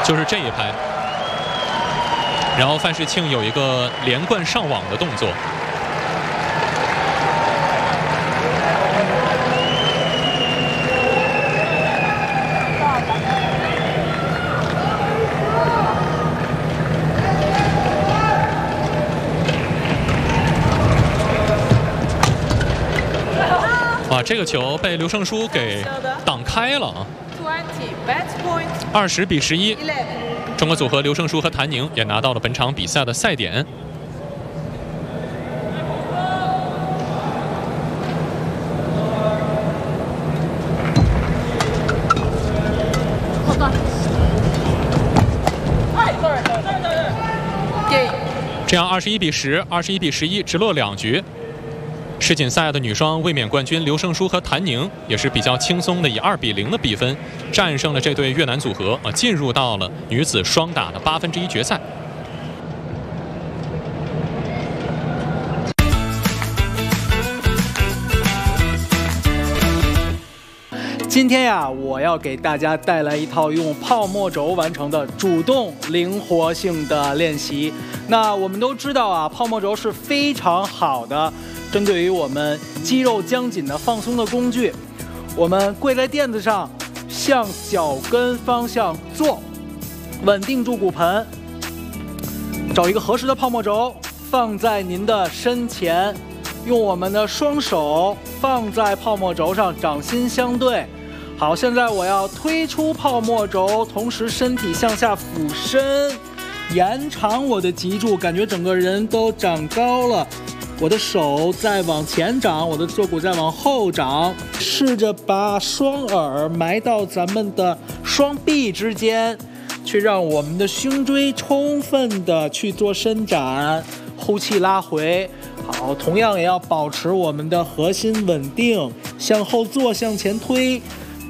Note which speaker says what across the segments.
Speaker 1: 就是这一拍。然后范世庆有一个连贯上网的动作。哇，这个球被刘胜书给挡开了啊！20-11，中国组合刘胜书和谭宁也拿到了本场比赛的赛点。这样21-10、21-11，直落2局。世锦赛的女双卫冕冠军刘胜书和谭宁也是比较轻松的以2-0的比分战胜了这对越南组合进入到了女子双打的1/8决赛。
Speaker 2: 今天呀，我要给大家带来一套用泡沫轴完成的主动灵活性的练习。那我们都知道啊，泡沫轴是非常好的针对于我们肌肉僵紧的放松的工具。我们跪在垫子上，向脚跟方向坐，稳定住骨盆，找一个合适的泡沫轴放在您的身前，用我们的双手放在泡沫轴上，掌心相对。好，现在我要推出泡沫轴，同时身体向下俯身，延长我的脊柱，感觉整个人都长高了。我的手在往前长，我的坐骨在往后长，试着把双耳埋到咱们的双臂之间，去让我们的胸椎充分的去做伸展，呼气拉回。好，同样也要保持我们的核心稳定，向后坐，向前推。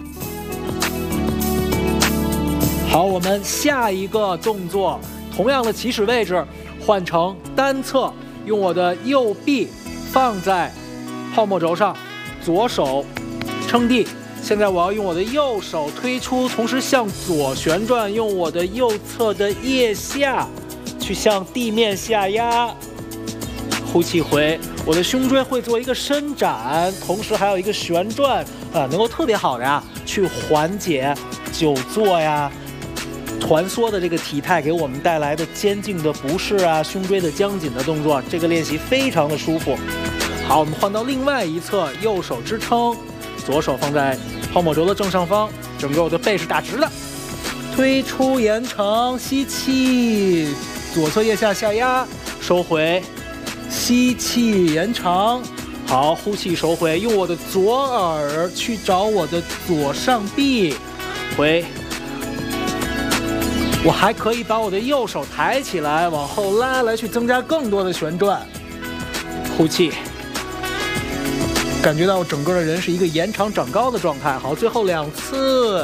Speaker 2: 好，我们下一个动作，同样的起始位置换成单侧，用我的右臂放在泡沫轴上，左手撑地。现在我要用我的右手推出，同时向左旋转，用我的右侧的腋下去向地面下压。呼气回，我的胸椎会做一个伸展，同时还有一个旋转，能够特别好的呀，去缓解久坐呀、团缩的这个体态给我们带来的肩颈的不适啊、胸椎的僵紧的动作，这个练习非常的舒服。好，我们换到另外一侧，右手支撑，左手放在泡沫轴的正上方，整个我的背是打直的，推出延长，吸气，左侧腋下下压，收回，吸气延长。好，呼气收回，用我的左耳去找我的左上臂，回。我还可以把我的右手抬起来，往后拉来，去增加更多的旋转。呼气，感觉到整个的人是一个延长长高的状态。好，最后2次。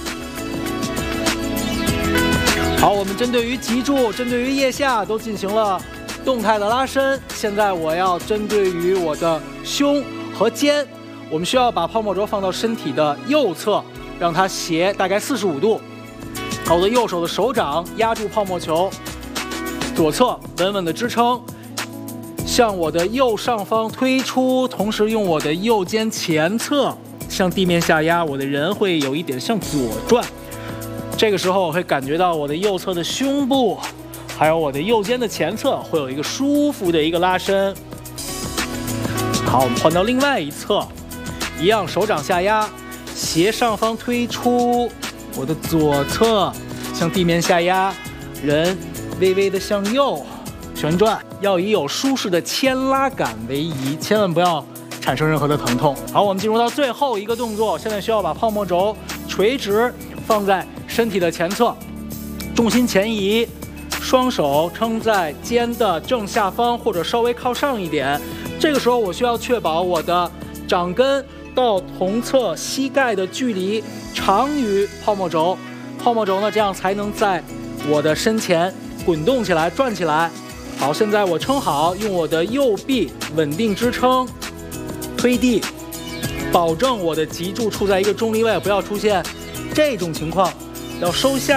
Speaker 2: 好，我们针对于脊柱、针对于腋下都进行了动态的拉伸。现在我要针对于我的胸和肩，我们需要把泡沫轴放到身体的右侧，让它斜大概45度。好，我的右手的手掌压住泡沫球，左侧稳稳的支撑，向我的右上方推出，同时用我的右肩前侧向地面下压，我的人会有一点向左转。这个时候我会感觉到我的右侧的胸部，还有我的右肩的前侧会有一个舒服的一个拉伸。好，我们换到另外一侧，一样手掌下压，斜上方推出。我的左侧向地面下压，人微微的向右旋转，要以有舒适的牵拉感为宜，千万不要产生任何的疼痛。好，我们进入到最后一个动作，现在需要把泡沫轴垂直放在身体的前侧，重心前移，双手撑在肩的正下方或者稍微靠上一点。这个时候我需要确保我的掌根到同侧膝盖的距离长于泡沫轴，泡沫轴呢，这样才能在我的身前滚动起来、转起来。好，现在我撑好，用我的右臂稳定支撑，推地，保证我的脊柱处在一个中立位，不要出现这种情况，要收下。